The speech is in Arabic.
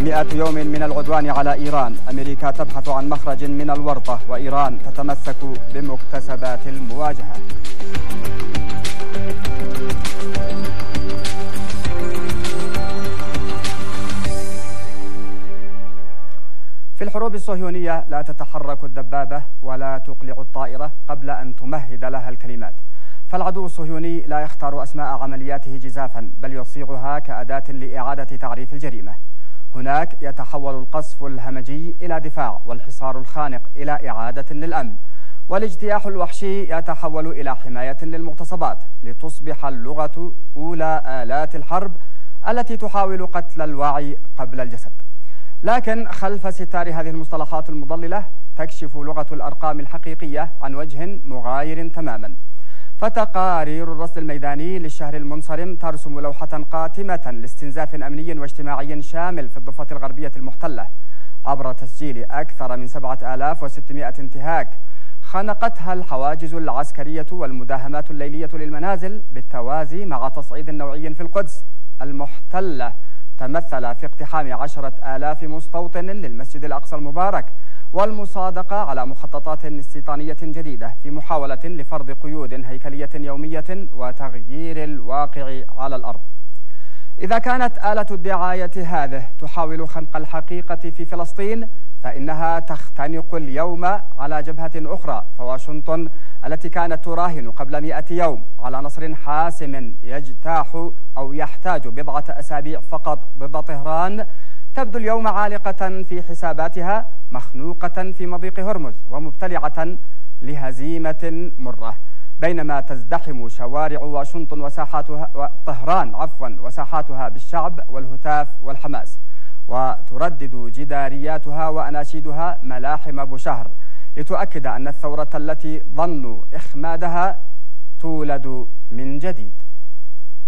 مئة يوم من العدوان على إيران، أمريكا تبحث عن مخرج من الورطة، وإيران تتمسك بمكتسبات المواجهة. في الحروب الصهيونية لا تتحرك الدبابة ولا تقلع الطائرة قبل أن تمهد لها الكلمات، فالعدو الصهيوني لا يختار أسماء عملياته جزافا، بل يصيغها كأداة لإعادة تعريف الجريمة. هناك يتحول القصف الهمجي إلى دفاع، والحصار الخانق إلى إعادة للأمن، والاجتياح الوحشي يتحول إلى حماية للمغتصبات، لتصبح اللغة أولى آلات الحرب التي تحاول قتل الوعي قبل الجسد. لكن خلف ستار هذه المصطلحات المضللة تكشف لغة الأرقام الحقيقية عن وجه مغاير تماما. فتقارير الرصد الميداني للشهر المنصرم ترسم لوحة قاتمة لاستنزاف أمني واجتماعي شامل في الضفة الغربية المحتلة، عبر تسجيل أكثر من 7600 انتهاك خنقتها الحواجز العسكرية والمداهمات الليلية للمنازل، بالتوازي مع تصعيد نوعي في القدس المحتلة تمثل في اقتحام 10,000 مستوطن للمسجد الأقصى المبارك، والمصادقة على مخططات استيطانية جديدة في محاولة لفرض قيود هيكلية يومية وتغيير الواقع على الأرض. إذا كانت آلة الدعاية هذه تحاول خنق الحقيقة في فلسطين، فإنها تختنق اليوم على جبهة أخرى، فواشنطن التي كانت تراهن قبل 100 يوم على نصر حاسم يجتاح أو يحتاج بضعة أسابيع فقط ضد طهران، تبدو اليوم عالقة في حساباتها، مخنوقة في مضيق هرمز ومبتلعة لهزيمة مرة، بينما تزدحم شوارع واشنطن وساحاتها طهران وساحاتها بالشعب والهتاف والحماس، وتردد جدارياتها وأناشيدها ملاحم بوشهر لتؤكد أن الثورة التي ظنوا إخمادها تولد من جديد.